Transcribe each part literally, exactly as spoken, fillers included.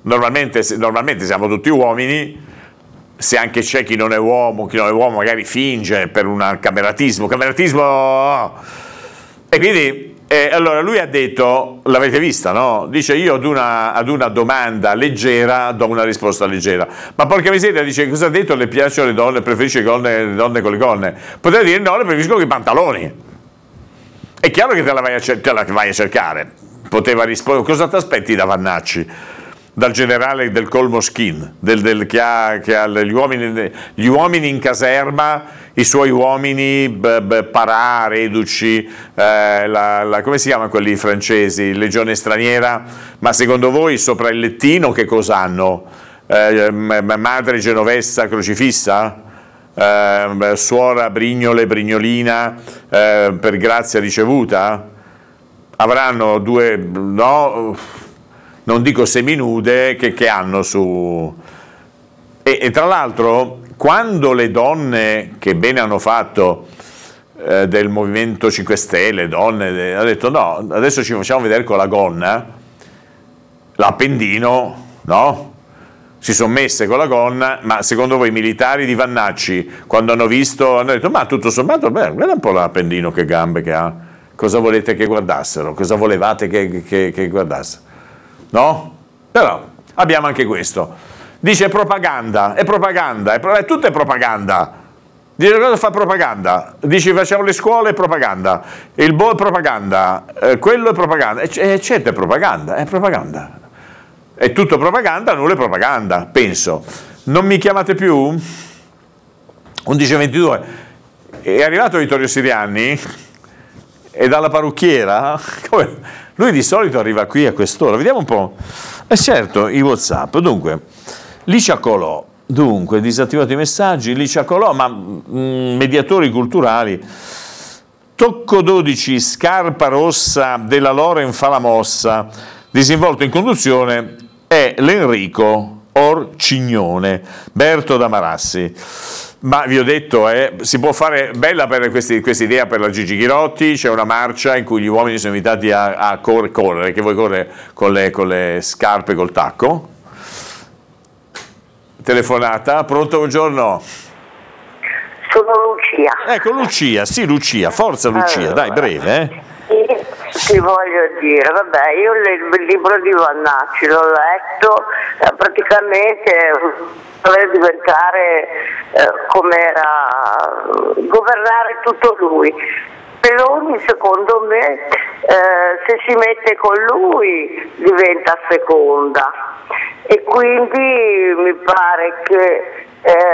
Normalmente, normalmente siamo tutti uomini, se anche c'è chi non è uomo, chi non è uomo magari finge per un cameratismo, cameratismo, e quindi eh, allora lui ha detto, l'avete vista, no? Dice io ad una, ad una domanda leggera do una risposta leggera, ma porca miseria, dice cosa ha detto, le piacciono le donne, preferisce le donne, le donne con le gonne, poteva dire no, le preferisco con i pantaloni, è chiaro che te la vai a, te la vai a cercare, poteva rispondere, cosa ti aspetti da Vannacci? Dal generale del colmo skin, del, del, che ha, che ha gli, uomini, gli uomini in caserma, i suoi uomini b, b, parà, reduci, eh, la, la, come si chiamano quelli francesi, legione straniera, ma secondo voi sopra il lettino che cosa hanno? Eh, madre genovessa crocifissa? Eh, suora brignole, brignolina, eh, per grazia ricevuta? Avranno due, no? Non dico seminude, che, che hanno su... E, e tra l'altro, quando le donne che bene hanno fatto eh, del Movimento cinque Stelle, donne, ha detto no, adesso ci facciamo vedere con la gonna, l'Appendino, no? Si sono messe con la gonna, ma secondo voi i militari di Vannacci, quando hanno visto, hanno detto ma tutto sommato, beh, guarda un po' l'Appendino che gambe che ha, cosa volete che guardassero, cosa volevate che, che, che guardassero? No? Però abbiamo anche questo. Dice propaganda, è propaganda, è, pro- è tutto è propaganda. Dice cosa fa propaganda? Dice facciamo le scuole, è propaganda. Il boh è propaganda, eh, quello è propaganda. E c- certo è propaganda, è propaganda. È tutto propaganda, nulla è propaganda, penso. Non mi chiamate più? undici e ventidue. È arrivato Vittorio Sirianni e dalla parrucchiera... Come? Lui di solito arriva qui a quest'ora, vediamo un po'. Eh certo, i WhatsApp. Dunque, Licia Colò, dunque, disattivato i messaggi, Licia Colò, ma mh, mediatori culturali. Tocco dodici, scarpa rossa della Loren fa la mossa, disinvolto in conduzione è l'Enrico Orcignone, Berto da Marassi. Ma vi ho detto, eh, si può fare bella per questa idea per la Gigi Ghirotti, c'è una marcia in cui gli uomini sono invitati a, a cor- correre, che vuoi correre con le, con le scarpe col tacco? Telefonata, pronto, buongiorno? Sono Lucia. Ecco Lucia, sì Lucia, forza Lucia, allora, dai breve. Eh. Ti voglio dire, vabbè, io il libro di Vannacci l'ho letto, eh, praticamente voleva diventare eh, come era, governare tutto lui. Meloni secondo me eh, se si mette con lui diventa seconda e quindi mi pare che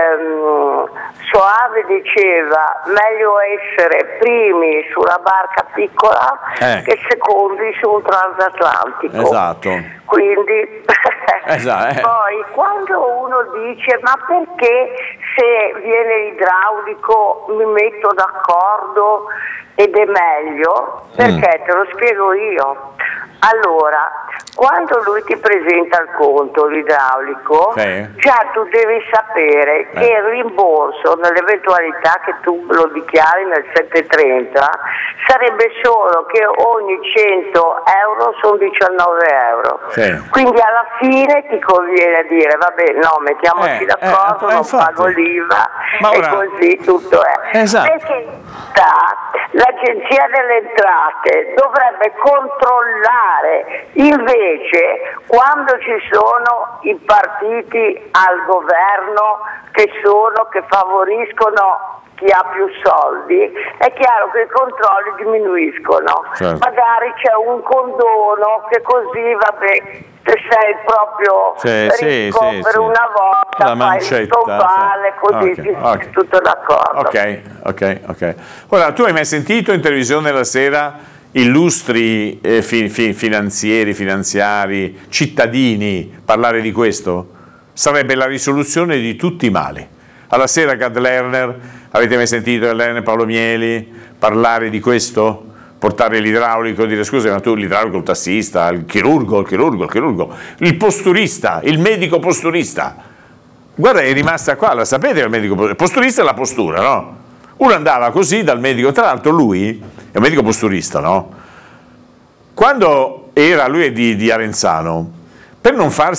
ehm, Soave diceva meglio essere primi sulla barca piccola eh. che secondi su un transatlantico. Esatto. Quindi esatto, eh. poi quando uno dice ma perché se viene idraulico mi metto d'accordo ed è meglio, perché mm. te lo spiego io. Allora, quando lui ti presenta il conto, l'idraulico, sì. già tu devi sapere eh. che il rimborso, nell'eventualità che tu lo dichiari nel settecentotrenta, sarebbe solo che ogni cento euro sono diciannove euro. Sì. Quindi alla fine ti conviene dire, vabbè, no, mettiamoci eh, d'accordo, eh, non infatti. pago l'I V A Ma e ora... così tutto è. Esatto. Perché l'Agenzia delle Entrate dovrebbe controllare invece quando ci sono i partiti al governo che sono che favoriscono chi ha più soldi, è chiaro che i controlli diminuiscono, certo. magari c'è un condono che così vabbè se sei proprio sì, ricco sì, per sì, una volta la fai il tombale sì. così okay, okay. Sei tutto d'accordo. Ok, ok, ok. Ora, tu hai mai sentito in televisione la sera illustri eh, fi, fi, finanzieri, finanziari, cittadini parlare di questo? Sarebbe la risoluzione di tutti i mali. Alla sera Gad Lerner, avete mai sentito Gad Lerner, Paolo Mieli parlare di questo? Portare l'idraulico, dire scusa ma tu l'idraulico, il tassista, il chirurgo, il chirurgo, il chirurgo, il posturista, il medico posturista. Guarda, è rimasta qua, la sapete il medico posturista? Il posturista è la postura, no? Uno andava così dal medico, tra l'altro lui è un medico posturista, no? Quando era, lui è di, di Arenzano, per non farsi